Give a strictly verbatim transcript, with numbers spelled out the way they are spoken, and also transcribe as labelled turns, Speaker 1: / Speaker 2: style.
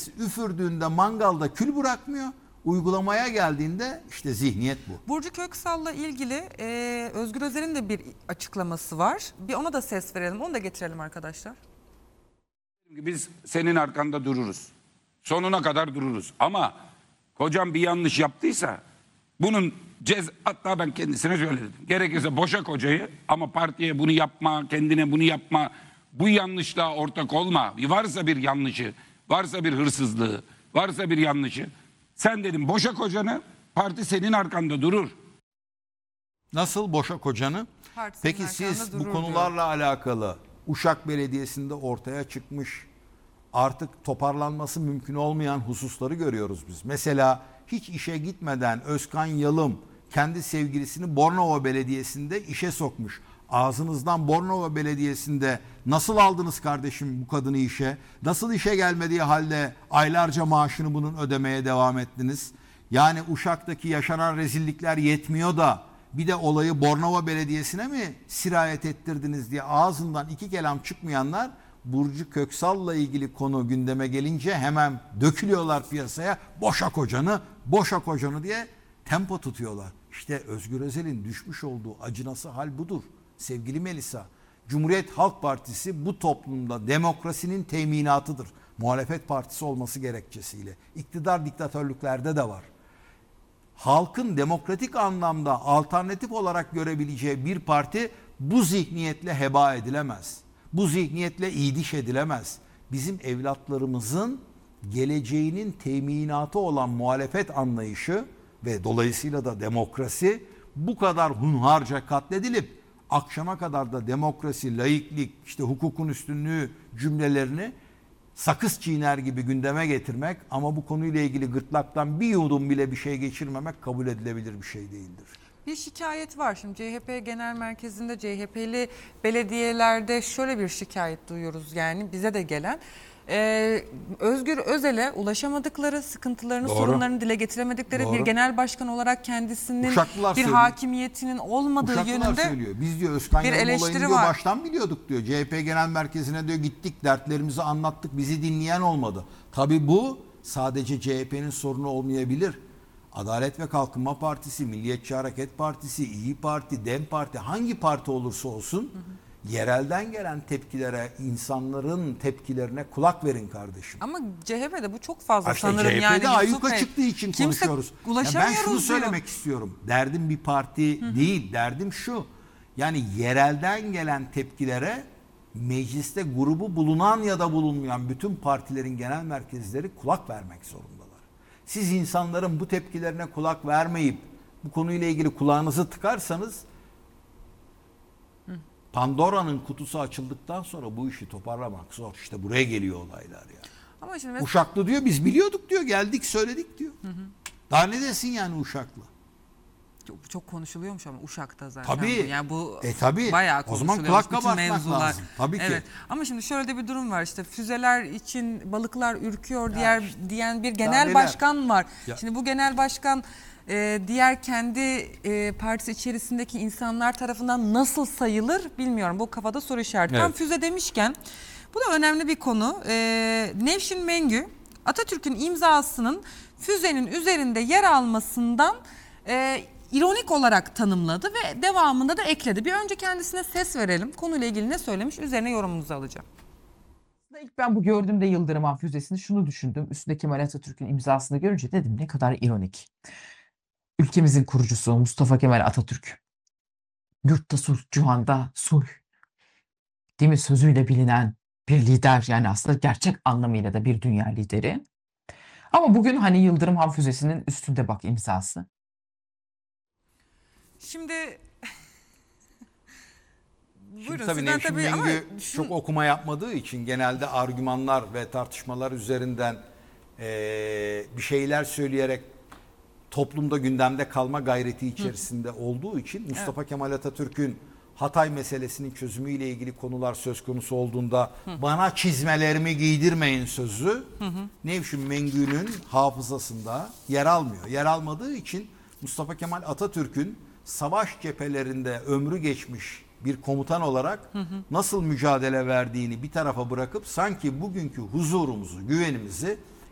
Speaker 1: Herkes üfürdüğünde mangalda kül bırakmıyor. Uygulamaya geldiğinde işte zihniyet bu.
Speaker 2: Burcu Köksal'la ilgili e, Özgür Özel'in de bir açıklaması var. Bir ona da ses verelim, onu da getirelim arkadaşlar.
Speaker 3: Biz senin arkanda dururuz. Sonuna kadar dururuz. Ama kocam bir yanlış yaptıysa bunun cez hatta ben kendisine söyledim. Gerekirse boşa kocayı ama partiye bunu yapma, kendine bunu yapma. Bu yanlışlığa ortak olma. Varsa bir yanlışı, varsa bir hırsızlığı, varsa bir yanlışı. Sen dedim boşa kocanı, parti senin arkanda durur.
Speaker 1: Nasıl boşa kocanı?
Speaker 2: Parti
Speaker 1: Peki
Speaker 2: senin
Speaker 1: siz
Speaker 2: arkanda
Speaker 1: bu
Speaker 2: durur
Speaker 1: konularla alakalı Uşak Belediyesi'nde ortaya çıkmış artık toparlanması mümkün olmayan hususları görüyoruz biz. Mesela hiç işe gitmeden Özkan Yalım kendi sevgilisini Bornova Belediyesi'nde işe sokmuş. Ağzınızdan Bornova Belediyesi'nde nasıl aldınız kardeşim bu kadını işe? Nasıl işe gelmediği halde aylarca maaşını bunun ödemeye devam ettiniz? Yani Uşak'taki yaşanan rezillikler yetmiyor da bir de olayı Bornova Belediyesi'ne mi sirayet ettirdiniz diye ağzından iki kelam çıkmayanlar Burcu Köksal'la ilgili konu gündeme gelince hemen dökülüyorlar piyasaya. Boşa kocanı, boşa kocanı diye tempo tutuyorlar. İşte Özgür Özel'in düşmüş olduğu acınası hal budur. Sevgili Melisa, Cumhuriyet Halk Partisi bu toplumda demokrasinin teminatıdır. Muhalefet partisi olması gerekçesiyle. İktidar diktatörlüklerde de var. Halkın demokratik anlamda alternatif olarak görebileceği bir parti bu zihniyetle heba edilemez. Bu zihniyetle iyiliş edilemez. Bizim evlatlarımızın geleceğinin teminatı olan muhalefet anlayışı ve dolayısıyla da demokrasi bu kadar hunharca katledilip akşama kadar da demokrasi, laiklik, işte hukukun üstünlüğü cümlelerini sakız çiğner gibi gündeme getirmek ama bu konuyla ilgili gırtlaktan bir yudum bile bir şey geçirmemek kabul edilebilir bir şey değildir.
Speaker 2: Bir şikayet var şimdi C H P Genel Merkezi'nde C H P'li belediyelerde şöyle bir şikayet duyuyoruz yani bize de gelen. Ee, Özgür Özel'e ulaşamadıkları, sıkıntılarını,
Speaker 1: Doğru.
Speaker 2: sorunlarını dile getiremedikleri,
Speaker 1: Doğru.
Speaker 2: bir genel başkan olarak kendisinin
Speaker 1: Uşaklılar
Speaker 2: bir
Speaker 1: söylüyor.
Speaker 2: hakimiyetinin olmadığı
Speaker 1: Uşaklılar
Speaker 2: yönünde
Speaker 1: söylüyor. Biz diyor Özkan
Speaker 2: bir
Speaker 1: Yalım
Speaker 2: eleştiri
Speaker 1: olayını diyor,
Speaker 2: var.
Speaker 1: baştan biliyorduk diyor. C H P Genel Merkezi'ne diyor gittik, dertlerimizi anlattık, bizi dinleyen olmadı. Tabii bu sadece C H P'nin sorunu olmayabilir. Adalet ve Kalkınma Partisi, Milliyetçi Hareket Partisi, İyi Parti, DEM Parti, hangi parti olursa olsun hı hı. yerelden gelen tepkilere, insanların tepkilerine kulak verin kardeşim.
Speaker 2: Ama C H P'de bu çok fazla
Speaker 1: işte
Speaker 2: sanırım
Speaker 1: C H P'de
Speaker 2: yani.
Speaker 1: ayyuka çıktığı için
Speaker 2: Kimse
Speaker 1: konuşuyoruz. Ya ben
Speaker 2: ulaşamıyoruz
Speaker 1: şunu
Speaker 2: diyor.
Speaker 1: söylemek istiyorum. Derdim bir parti hı hı. değil, derdim şu. Yani yerelden gelen tepkilere mecliste grubu bulunan ya da bulunmayan bütün partilerin genel merkezleri kulak vermek zorundalar. Siz insanların bu tepkilerine kulak vermeyip bu konuyla ilgili kulağınızı tıkarsanız Pandora'nın kutusu açıldıktan sonra bu işi toparlamak zor. İşte buraya geliyor olaylar ya.
Speaker 2: Ama şimdi mesela...
Speaker 1: Uşaklı diyor, biz biliyorduk diyor, geldik söyledik diyor. Hı hı. Daha ne desin yani Uşaklı?
Speaker 2: Çok, çok konuşuluyormuş ama Uşak'ta zaten.
Speaker 1: Tabii.
Speaker 2: Bu. Yani bu
Speaker 1: e, tabii.
Speaker 2: bayağı
Speaker 1: o zaman
Speaker 2: konuşuluyormuş.
Speaker 1: kulak kabartmak lazım. Tabii
Speaker 2: evet.
Speaker 1: ki.
Speaker 2: Ama şimdi şöyle de bir durum var. İşte füzeler için balıklar ürküyor diğer
Speaker 1: işte.
Speaker 2: diyen bir genel başkan var.
Speaker 1: Ya.
Speaker 2: Şimdi bu genel başkan e, diğer kendi e, partisi içerisindeki insanlar tarafından nasıl sayılır bilmiyorum. Bu kafada soru işareti.
Speaker 1: Evet.
Speaker 2: Tam füze demişken bu da önemli bir konu. E, Nevşin Mengü Atatürk'ün imzasının füzenin üzerinde yer almasından e, ironik olarak tanımladı ve devamında da ekledi. Bir önce kendisine ses verelim. Konuyla ilgili ne söylemiş? Üzerine yorumunuzu alacağım.
Speaker 4: İlk ben bu gördüğümde Yıldırım füzesini şunu düşündüm. Üstünde Kemal Atatürk'ün imzasını görünce dedim ne kadar ironik. Ülkemizin kurucusu Mustafa Kemal Atatürk. Yurtta sulh, cihanda sulh. Değil mi? Sözüyle bilinen bir lider, yani aslında gerçek anlamıyla da bir dünya lideri. Ama bugün hani Yıldırım Han füzesinin üstünde bak imzası.
Speaker 2: Şimdi
Speaker 1: Şimdi
Speaker 2: buyurun
Speaker 1: tabii
Speaker 2: sizden
Speaker 1: Nevşin
Speaker 2: tabii ama
Speaker 1: Mengü
Speaker 2: şunu-
Speaker 1: çok okuma yapmadığı için genelde argümanlar ve tartışmalar üzerinden e, bir şeyler söyleyerek toplumda gündemde kalma gayreti içerisinde Hı. olduğu için Mustafa evet. Kemal Atatürk'ün Hatay meselesinin çözümüyle ilgili konular söz konusu olduğunda Hı. bana çizmelerimi giydirmeyin sözü Hı. Nevşin Mengü'nün hafızasında yer almıyor. Yer almadığı için Mustafa Kemal Atatürk'ün savaş cephelerinde ömrü geçmiş bir komutan olarak hı hı. nasıl mücadele verdiğini bir tarafa bırakıp sanki bugünkü huzurumuzu, güvenimizi